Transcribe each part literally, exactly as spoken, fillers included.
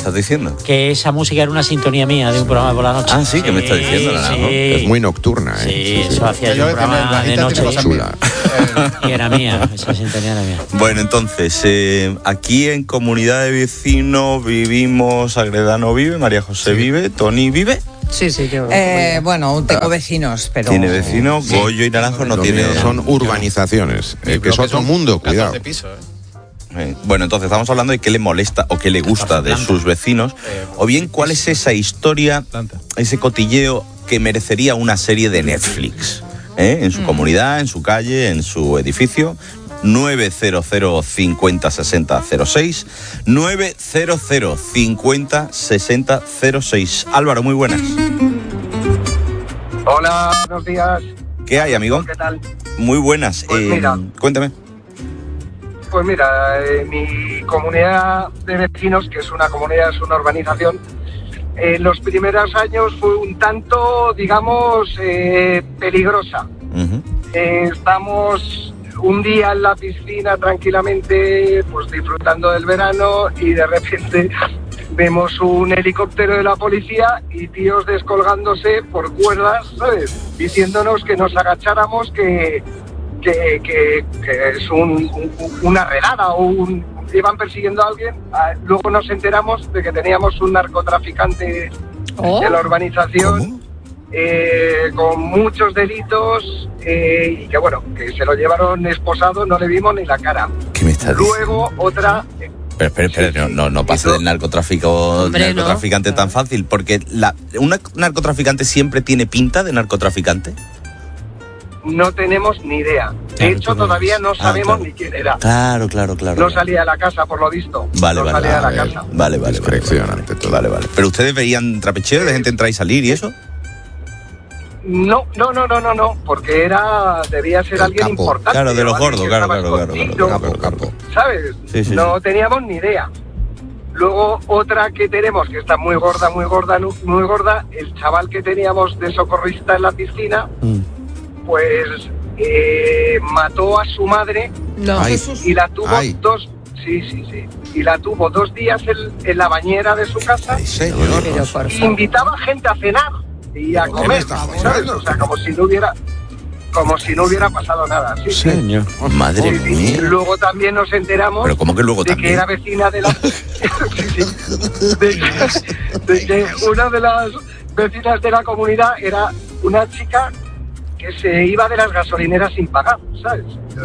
estás diciendo? Que esa música era una sintonía mía de un programa por la noche. Ah, sí, sí, ¿qué me estás diciendo, Naranjo? Sí. Es muy nocturna, ¿eh? Sí, Sí, sí. eso hacía yo un programa de noche. Chula. Y era mía, esa sintonía era mía. Bueno, entonces, eh, aquí en Comunidad de Vecinos vivimos, Agredano vive, María José vive, Tony vive. Sí, sí, yo. Eh, bueno, tengo vecinos, pero... Tiene vecinos, sí. Goyo y Naranjo no Lo tiene... mío son urbanizaciones, eh, que es otro mundo, cuidado. Pisos, ¿eh? Eh, Bueno, entonces estamos hablando de qué le molesta o qué le gusta de sus vecinos, o bien cuál es esa historia, ese cotilleo que merecería una serie de Netflix, ¿eh? En su mm. comunidad, en su calle, en su edificio. nueve cero cero cincuenta sesenta cero seis nueve cero cero cincuenta sesenta cero seis. Álvaro, muy buenas. Hola, buenos días. ¿Qué hay, amigo? ¿Qué tal? Muy buenas. Pues eh, mira, cuéntame. Pues mira, eh, mi comunidad de vecinos, que es una comunidad, es una urbanización, en eh, los primeros años fue un tanto, digamos, eh, peligrosa. Uh-huh. Eh, estamos un día en la piscina tranquilamente, pues disfrutando del verano, y de repente vemos un helicóptero de la policía y tíos descolgándose por cuerdas, ¿sabes? Diciéndonos que nos agacháramos, que, que, que, que es un, un, una redada o un... iban persiguiendo a alguien. Luego nos enteramos de que teníamos un narcotraficante oh. de la urbanización eh, con muchos delitos eh, y que bueno, que se lo llevaron esposado, no le vimos ni la cara. ¿Qué me estás Luego diciendo? otra... Pero, espera, espera, no, no, no pase del narcotráfico, Hombre, narcotraficante no. tan fácil, porque la, ¿un narcotraficante siempre tiene pinta de narcotraficante? No tenemos ni idea. De claro, hecho, todavía no sabemos ah, claro. ni quién era. Claro, claro, claro. No claro. salía de la casa, por lo visto. Vale, no vale. salía vale, de la casa. Vale, vale. Discreción vale, ante todo. Vale, vale. ¿Pero ustedes veían trapecheo de gente entrar y salir y eso? No, no, no, no, no, no, porque era, debía ser el alguien capo. importante. Claro, de los gordos, claro, claro, claro, claro. Capo, capo. ¿Sabes? Sí, sí, no sí. teníamos ni idea. Luego otra que tenemos, que está muy gorda, muy gorda, muy gorda, el chaval que teníamos de socorrista en la piscina, mm. pues eh, mató a su madre no. y la tuvo Ay. dos, sí, sí, sí, y la tuvo dos días en, en la bañera de su casa. Ay, señor. Pero, por y invitaba gente a cenar y a comer, ¿sabes? O sea, como si no hubiera... como si no hubiera pasado nada. Sí, señor. Sí. Madre sí, sí. mía. Luego también nos enteramos ¿Pero cómo que luego de también? que era vecina de la... sí, sí. De, que, de que una de las vecinas de la comunidad era una chica que se iba de las gasolineras sin pagar, ¿sabes?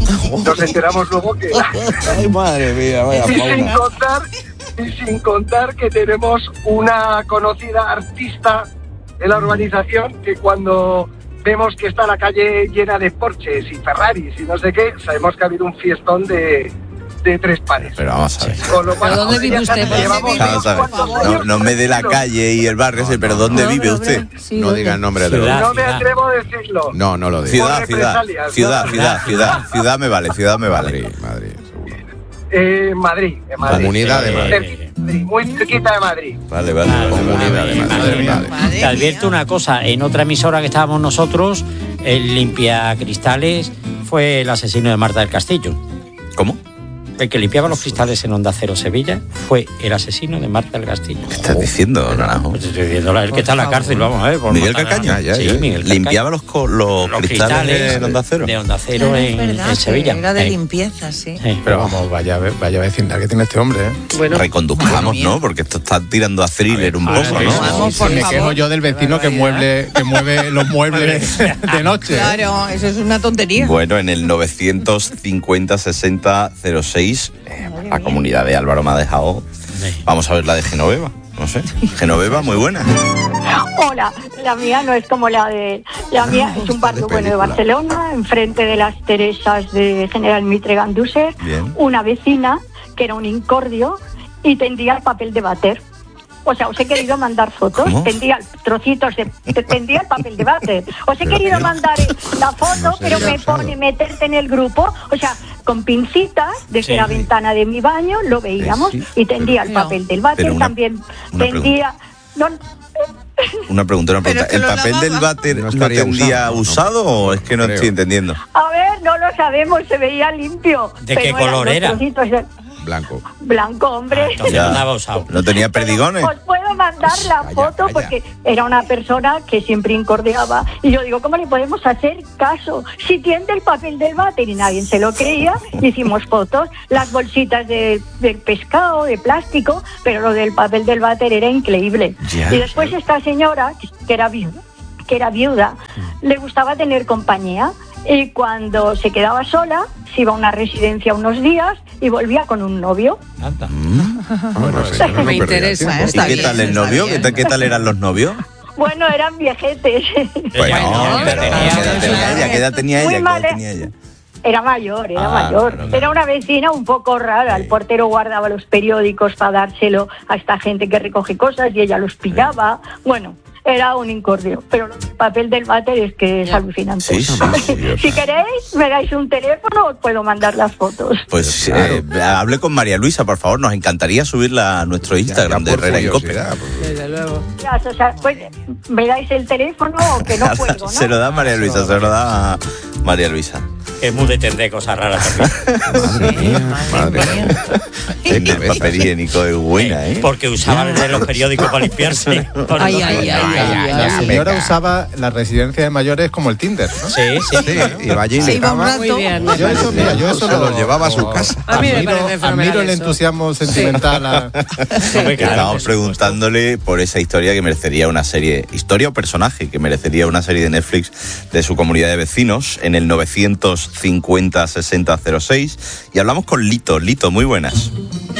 Nos enteramos luego que... Ay, madre mía, vaya y sin fauna. contar, y sin contar que tenemos una conocida artista en la urbanización que cuando... vemos que está la calle llena de Porsches y Ferraris y no sé qué, sabemos que ha habido un fiestón de, de tres pares. Pero vamos a ver. Con lo cual, ¿Pero dónde vive usted? Llevamos Vamos a ver. No, no me dé la calle y el barrio, no, pero ¿dónde no, vive usted? Sí, no diga el nombre de No los... me atrevo a decirlo. No, no lo diga. Ciudad, ciudad, ciudad, ciudad, ciudad, ciudad me vale, ciudad me vale. Madrid, Madrid, seguro. Eh, Madrid, en Madrid. Comunidad de Madrid. Muy cerquita de Madrid. Vale, vale. Vale, Comunidad de Madrid. Madre, Madrid. Te advierto una cosa, en otra emisora que estábamos nosotros, el limpiacristales fue el asesino de Marta del Castillo. ¿Cómo? El que limpiaba los cristales en Onda Cero Sevilla fue el asesino de Marta del Castillo. ¿Qué estás diciendo, Naranjo? Pues estoy diciendo el que está en la cárcel, vamos a ver. Por Miguel matar a- Carcaño. Ya, Sí, ya. Miguel Carcaño. Limpiaba los, co- los, Los cristales, cristales de Onda Cero. De Onda Cero Claro, en, es verdad, en Sevilla. Era de Eh, limpieza, sí. sí. Pero vamos, vaya, vaya vecindad que tiene este hombre, ¿eh? Bueno, Reconduzcamos, ¿no? Porque esto está tirando a thriller un a ver, poco, sí, ¿no? sí, Vamos, si por me favor. quejo yo del vecino que mueble, que mueve los muebles de noche. ¿eh? Claro, eso es una tontería. Bueno, en el novecientos cincuenta sesenta cero seis, eh, la comunidad de Álvaro me ha dejado. Vamos a ver la de Genoveva. No sé. Genoveva, muy buena. Hola, la mía no es como la de... La mía es un barrio bueno de Barcelona, enfrente de las Teresas de General Mitre Gandúser. Bien. Una vecina que era un incordio y tendía el papel de váter. O sea, os he querido mandar fotos, ¿Cómo? tendía trocitos de... tendía el papel de váter. Os he querido mandar la foto, pero me pone meterte en el grupo. O sea, con pincitas, desde Sí. la ventana de mi baño, lo veíamos Sí, y tendía el pero- papel del váter, pero una- también una tendía... No, Una pregunta, una Pero pregunta. es que ¿El lo papel lavaba. del váter No no estaría tendría usado, usado, ¿no? o es que no Creo. estoy entendiendo? a ver, no lo sabemos, se veía limpio. ¿De pero qué eran color los era? trocitos de- blanco. Blanco, hombre. Ah, entonces Ya. no estaba usado. No tenía perdigones. Os puedo mandar la Calla, foto calla. porque era una persona que siempre incordiaba. Y yo digo, ¿cómo le podemos hacer caso? Si tiende el papel del váter y nadie se lo creía, hicimos fotos, las bolsitas de, del pescado, de plástico, pero lo del papel del váter era increíble. Ya. Y después esta señora, que era viuda, que era viuda, le gustaba tener compañía. Y cuando se quedaba sola, se iba a una residencia unos días y volvía con un novio. Anda. Bueno, Me no interesa, perdía ¿eh? tiempo. Está ¿Y qué bien, tal el está novio? bien. ¿Qué tal, qué tal eran los novios? Bueno, eran viejetes. Bueno, Bueno, pero pero ¿qué edad ya- tenía ella? ¿Qué edad tenía Muy ella? ¿Qué mal, edad ¿eh? tenía ella? Era mayor, era Ah, mayor. claro, claro. Era una vecina un poco rara. El portero guardaba los periódicos para dárselo a esta gente que recoge cosas y ella los pillaba. Bueno, era un incordio. Pero el papel del váter es que es alucinante. Sí, sí, sí. Si queréis, me dais un teléfono, os puedo mandar las fotos. Pues Claro. eh, hablé con María Luisa, por favor. Nos encantaría subirla a nuestro Instagram de por Herrera en Cope. curiosidad, pues, Desde luego. Ya, o sea, pues, me dais el teléfono o que no puedo, ¿no? Se lo da María Luisa, se lo da a María Luisa. Es muy de tender cosas raras también. Madre mía, madre mía. El papel higiénico es buena, ¿eh? Porque usaban el de los periódicos para limpiarse. Ay, ay, ay, ay, La ay. señora venga. usaba la residencia de mayores como el Tinder, ¿no? Sí, sí. Sí, iba allí y Se iba un dejaba- rato. Muy bien. Yo eso, mira, yo eso Se los llevaba a su casa. A mí me admiro, parece fenomenal admiro el eso. entusiasmo sentimental. a- No me cabe, Estamos por preguntándole por esa historia que merecería una serie, historia o personaje que merecería una serie de Netflix de su comunidad de vecinos en el novecientos cincuenta sesenta cero seis y hablamos con Lito. Lito, muy buenas.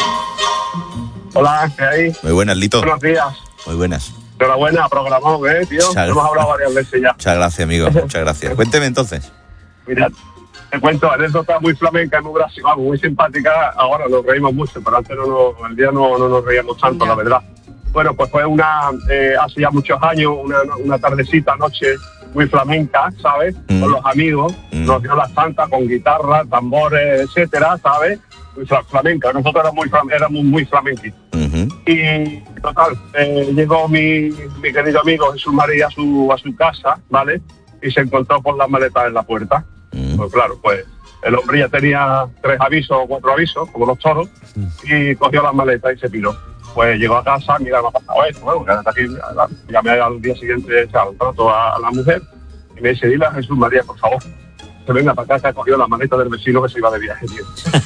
Hola, ¿qué hay? Muy buenas, Lito. Buenos días. Muy buenas. Enhorabuena, programado, ¿eh, tío? Muchas Hemos hablado varias veces ya. Muchas gracias, amigo. Muchas gracias. Cuénteme entonces. Mira, te cuento, anécdota muy flamenca, muy graciosa, muy simpática. Ahora nos reímos mucho, pero antes no nos, el día no, no nos reíamos tanto, la verdad. Bueno, pues fue una, eh, hace ya muchos años, una, una tardecita, noche muy flamenca, ¿sabes? Mm. Con los amigos, Mm. nos dio la santa con guitarra, tambores, etcétera, ¿sabes? Muy fla- flamenca, nosotros éramos muy, flam- éramos muy flamenquitos. Ujú. Y total, eh, llegó mi, mi querido amigo Jesús María a su, a su casa, ¿vale? Y se encontró con las maletas en la puerta. Mm. Pues claro, pues el hombre ya tenía tres avisos o cuatro avisos, como los toros, y cogió las maletas y se piró. Pues llegó a casa, mira, me ha pasado esto, bueno, quédate aquí. Llamé al día siguiente, al trato a, a la mujer, y me dice, dile a Jesús María, por favor, que venga para acá, que ha cogido la maleta del vecino que se iba de viaje, tío.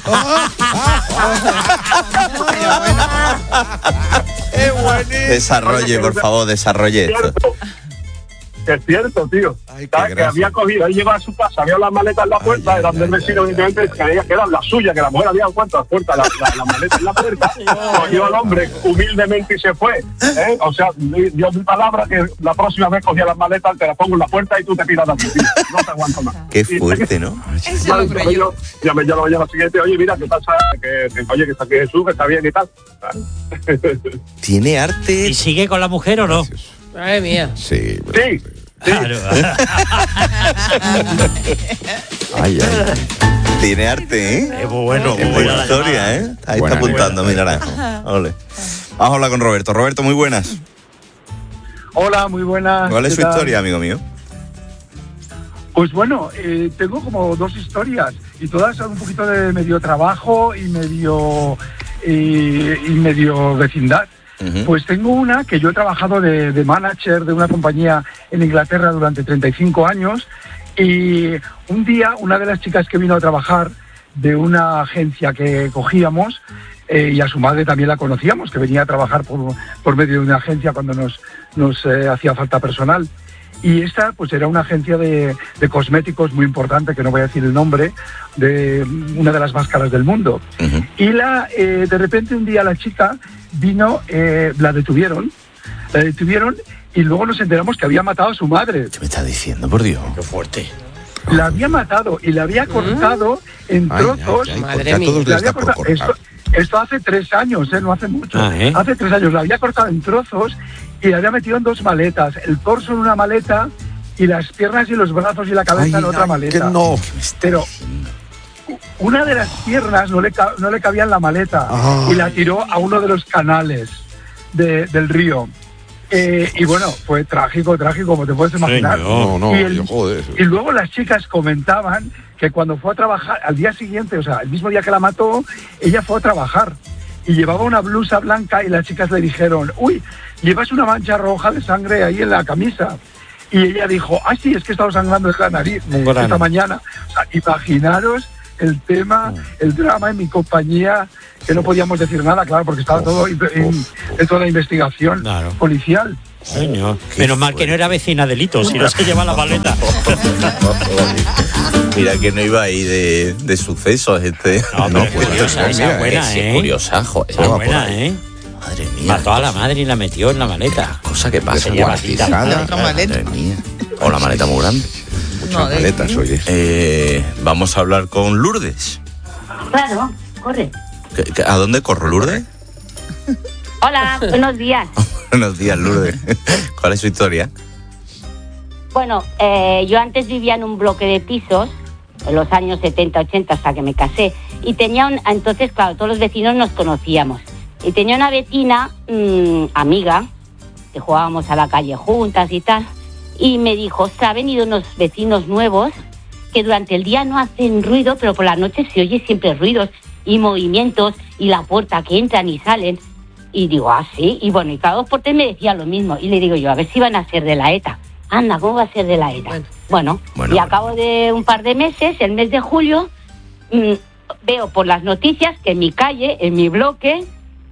Desarrolle, por favve, desarrolle esto. Cierto. Es cierto, tío. Ay, qué ¿Sabes? Que gracia. había cogido, él llegó a su casa, vio las maletas en la puerta, Ay, eran ay, del ay, vecino, ay, evidentemente, ay, creía que eran las suyas, que la mujer había puesto las puertas, la, la, la maleta en la puerta, cogió al hombre humildemente y se fue. ¿eh? O sea, dio mi palabra que la próxima vez cogía las maletas, te las pongo en la puerta y tú te piras de aquí, tío. No te aguanto más. Qué Y- fuerte, ¿no? Ese Vale, lo creo pero yo. yo llamé yo la mañana siguiente, oye, mira, ¿qué pasa? Que, que, oye, que está aquí Jesús, que está bien y tal. Tiene arte. ¿Y sigue con la mujer o no? Madre mía. Sí, Sí, Claro. ay, ay. Tiene arte, ¿eh? Es muy bueno, Qué muy buena buena la historia, llamada. ¿eh? Ahí Buena está apuntando, mi anécdota. naranjo. Ole. Vamos a hablar con Roberto. Roberto, muy buenas. Hola, muy buenas. ¿Cuál es ¿qué su tal? historia, amigo mío? Pues bueno, eh, tengo como dos historias y todas son un poquito de medio trabajo y medio eh, y medio vecindad. Ujú. Pues tengo una que yo he trabajado de, de manager de una compañía en Inglaterra durante treinta y cinco años y un día una de las chicas que vino a trabajar de una agencia que cogíamos eh, y a su madre también la conocíamos, que venía a trabajar por, por medio de una agencia cuando nos, nos eh, hacía falta personal. Y esta pues era una agencia de, de cosméticos muy importante, que no voy a decir el nombre, de una de las más caras del mundo. Ujú. Y la, eh, de repente un día la chica vino, eh, la detuvieron, la detuvieron y luego nos enteramos que había matado a su madre. ¿Qué me estás diciendo, por Dios? Qué fuerte. La había matado y la había cortado en Ay, ay, trozos. ay, Madre porque a mía. todos La les había da por cortado- cortar. esto, esto hace tres años, ¿eh? No hace mucho. Ah, ¿eh? Hace tres años la había cortado en trozos y la había metido en dos maletas. El torso en una maleta y las piernas y los brazos y la cabeza Ay, en otra ay, maleta. que no. Pero una de las piernas no le, ca- no le cabía en la maleta Ay. y la tiró a uno de los canales de- del río. Eh, y bueno, fue trágico, trágico, como te puedes imaginar. No, no, y, el- yo, joder. y luego las chicas comentaban que cuando fue a trabajar, al día siguiente, o sea, el mismo día que la mató, ella fue a trabajar y llevaba una blusa blanca y las chicas le dijeron, uy, llevas una mancha roja de sangre ahí en la camisa. Y ella dijo, ah, sí, es que he estado sangrando de la nariz esta mañana. O sea, imaginaros el tema, el drama en mi compañía, que no podíamos decir nada, claro, porque estaba todo in- in- dentro de la investigación Claro. policial. Señor. Menos mal que no era vecina de Lito, si no se lleva la maleta. Mira que no iba ahí de, de sucesos este. No, pero es pues, curiosa, esa mira, buena, sí, ¿eh? curiosa, joder. Está buena, ¿eh? Madre mía. Mató a la madre y la metió en la maleta. Cosa que pasa. Descuartizada. Otra maleta. Madre mía. O la maleta muy grande. Muchas maletas, oye. Eh, vamos a hablar con Lourdes. Claro, corre. ¿Qué- qué- ¿A dónde corro, Lourdes? Hola, buenos días. Buenos días, Lourdes. ¿Cuál es su historia? Bueno, eh, yo antes vivía en un bloque de pisos, en los años setenta, ochenta, hasta que me casé. Y tenía un, entonces, claro, todos los vecinos nos conocíamos. Y tenía una vecina, mmm, amiga, que jugábamos a la calle juntas y tal. Y me dijo, se han venido unos vecinos nuevos que durante el día no hacen ruido, pero por la noche se oye siempre ruidos y movimientos y la puerta que entran y salen. Y digo, ah, sí. Y bueno, y cada dos por tres me decía lo mismo. Y le digo yo, a ver si van a ser de la ETA. Anda, ¿cómo va a ser de la ETA? Bueno, bueno, Bueno, y bueno. a cabo de un par de meses, el mes de julio, mmm, veo por las noticias que en mi calle, en mi bloque,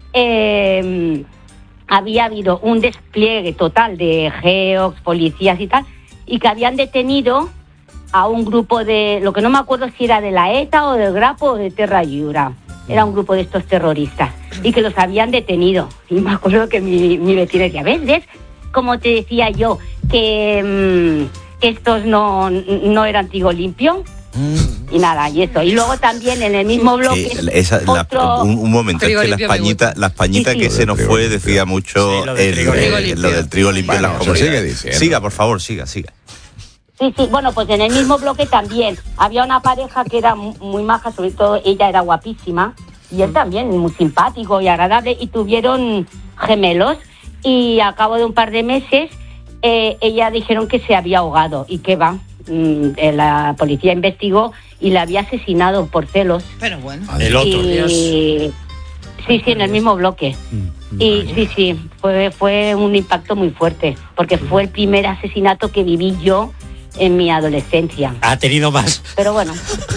eh, había habido un despliegue total de geox, policías y tal, y que habían detenido a un grupo de, lo que no me acuerdo si era de la ETA o del Grapo o de Terra Lliure. Era un grupo de estos terroristas y que los habían detenido. Y me acuerdo que mi, mi vecina decía, ¿ves? ¿Ves? Como te decía yo, que, mmm, que estos no, no eran trigo limpio. Y nada, y eso. Y luego también en el mismo bloque... Que esa- la- otro- un, un momento, es Trigo que las limpio me pañitas, las pañitas Sí, que sí. se nos Trigo fue limpio. decía mucho Sí, lo del el- trigo el- limpio. lo del trigo limpio en Bueno, las eso sigue comunidades. diciendo. Siga, por favor, siga, siga. Sí, sí, bueno, pues en el mismo bloque también había una pareja que era mu- muy maja, sobre todo ella era guapísima y él también, muy simpático y agradable, y tuvieron gemelos y a cabo de un par de meses eh, ella dijeron que se había ahogado y que va, mm, eh, la policía investigó y la había asesinado por celos. Pero bueno. El otro. Y... Sí, sí, en el mismo bloque. Y sí, sí, fue, fue un impacto muy fuerte, porque fue el primer asesinato que viví yo en mi adolescencia. Ha tenido más. Pero bueno,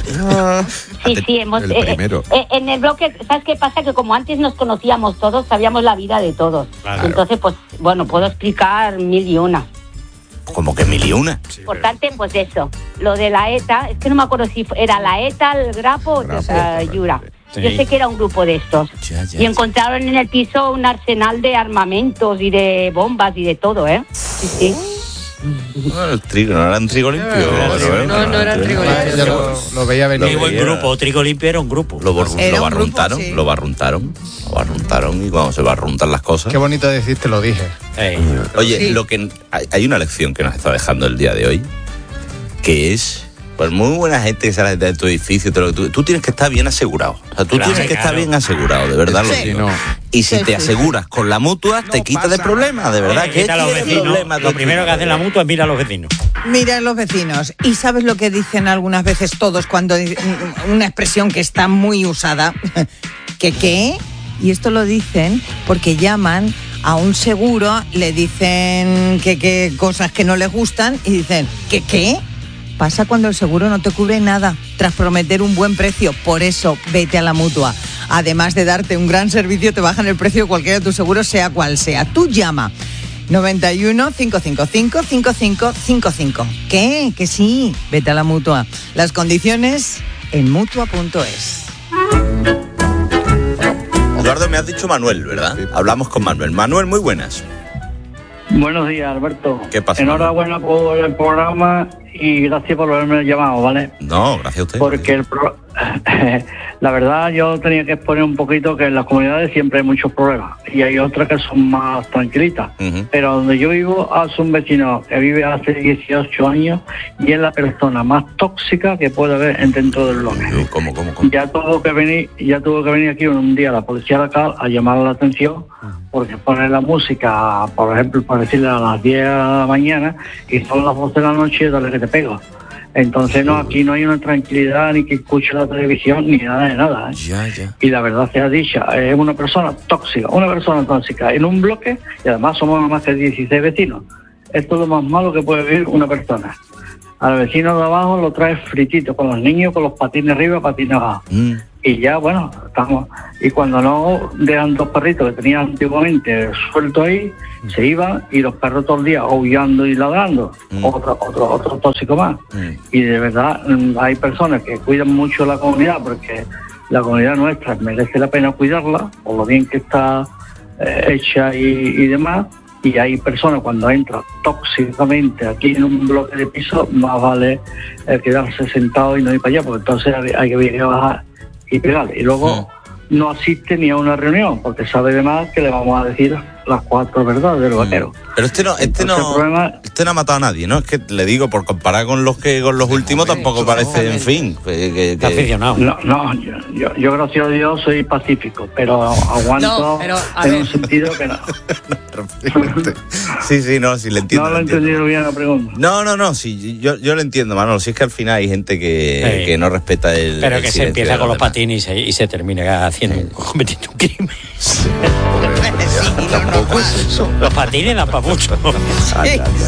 sí, sí, hemos... El eh, primero. eh, en el bloque, ¿sabes qué pasa? Que como antes nos conocíamos todos, sabíamos la vida de todos. Claro. Entonces, pues, bueno, puedo explicar mil y una. Como que mil y una. Importante, pues eso, lo de la ETA, es que no me acuerdo si era la ETA, el Grapo o Grapo, Terra Lliure. Sí. Yo sé que era un grupo de estos. Ya, ya, Y ya. encontraron en el piso un arsenal de armamentos y de bombas y de todo, ¿eh? Sí, sí. Bueno, el trigo, no eran trigo limpio. pero, eh, no, no eran trigo limpio. Ya lo, lo veía venir. Qué buen veía. grupo. Trigo limpio era un grupo. Lo, bor- Era lo un grupo, barruntaron, sí. lo barruntaron, lo barruntaron, y cuando se barruntan las cosas... Qué bonito decir, te lo dije. Eh, Oye, Sí. lo que hay, hay una lección que nos está dejando el día de hoy, que es, pues muy buena gente que sale de tu edificio, te lo- tú, tú tienes que estar bien asegurado. O sea, tú Claro, tienes que estar claro. bien asegurado, de verdad. lo Sí. digo. no. Y si Sí, te sí. aseguras con la mutua, te quitas de problemas, de verdad. eh, ¿Qué quita a los tiene vecinos. problemas Lo de- primero que hacen la mutua es mirar a los vecinos. Mira los vecinos. ¿Y sabes lo que dicen algunas veces todos cuando di- una expresión que está muy usada? ¿Que qué? Y esto lo dicen porque llaman a un seguro, le dicen que qué cosas que no les gustan y dicen ¿que qué? Pasa cuando el seguro no te cubre nada tras prometer un buen precio. Por eso vete a la Mutua. Además de darte un gran servicio, te bajan el precio de cualquiera de tus seguros, sea cual sea. Tú llama noventa y uno, cinco cinco cinco, cinco cinco cinco cinco. ¿Qué? Que sí, vete a la Mutua. Las condiciones en mutua punto es. Eduardo, me has dicho Manuel, ¿verdad? Hablamos con Manuel. Manuel, muy buenas. Buenos días, Alberto. ¿Qué pasa, Enhorabuena por el programa y gracias por haberme llamado, ¿vale? No, gracias a usted. Porque el pro- la verdad yo tenía que exponer un poquito que en las comunidades siempre hay muchos problemas y hay otras que son más tranquilitas. Ujú. Pero donde yo vivo hace un vecino que vive hace dieciocho años y es la persona más tóxica que puede haber en- dentro del bloque. Uy, ¿Cómo, cómo, cómo? Ya tuvo que venir, ya tuvo que venir aquí un día la policía local a llamar la atención porque ponen la música, por ejemplo, por decirle a las diez de la mañana y son las doce de la noche y dale que te pego. Entonces no, aquí no hay una tranquilidad ni que escuche la televisión ni nada de nada, ¿eh? Ya, ya. Y la verdad sea dicha, es una persona tóxica, una persona tóxica en un bloque, y además somos más que dieciséis vecinos. Esto es lo más malo que puede vivir una persona. Al vecino de abajo lo trae fritito, con los niños, con los patines arriba, patines abajo. Mm. Y ya, bueno, estamos... Y cuando no dejan dos perritos que tenían antiguamente sueltos ahí, mm. se iban y los perros todo el día aullando y ladrando. Mm. Otro, otro, otro tóxico más. Mm. Y de verdad hay personas que cuidan mucho la comunidad porque la comunidad nuestra merece la pena cuidarla, por lo bien que está eh, hecha y, y demás. Y hay personas cuando entran tóxicamente aquí en un bloque de piso, más vale eh, quedarse sentado y no ir para allá, porque entonces hay, hay que venir a bajar y pegarle. Y luego mm. no asiste ni a una reunión, porque sabe de más que le vamos a decir las cuatro verdades del vaquero. Mm. Pero este no, este entonces, no, problema... este no ha matado a nadie, ¿no? Es que le digo, por comparar con los que con los últimos, tampoco no, parece, no, en fin, que, que, está aficionado. No, no, yo, yo, yo gracias a Dios soy pacífico, pero aguanto no, pero, en ver. un sentido que no. Sí, sí, no, sí le entiendo. No lo he entendido bien la pregunta. No, no, no, sí, yo, yo lo entiendo, Manolo. Si es que al final hay gente que, sí. que no respeta el. Pero el que se empieza con los demás. patines y se, y se termina haciendo, sí. cometiendo un crimen. Sí. Sí, no, no, los patines dan para mucho.